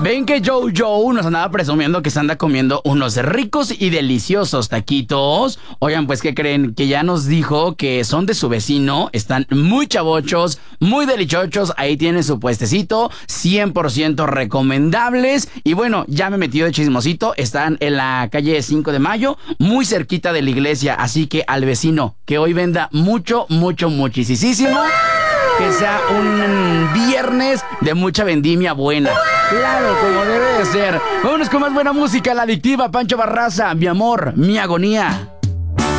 Ven que Joe nos andaba presumiendo que se anda comiendo unos ricos y deliciosos taquitos. Oigan, pues, ¿qué creen? Que ya nos dijo que son de su vecino, están muy chavochos, muy delichochos. Ahí tiene su puestecito, 100% recomendables. Y bueno, ya me he metido de chismosito, están en la calle 5 de Mayo, muy cerquita de la iglesia. Así que al vecino que hoy venda muchísimo. Que sea un viernes de mucha vendimia buena. Claro, como debe de ser. Vámonos con más buena música, la adictiva, Pancho Barraza, mi amor, mi agonía.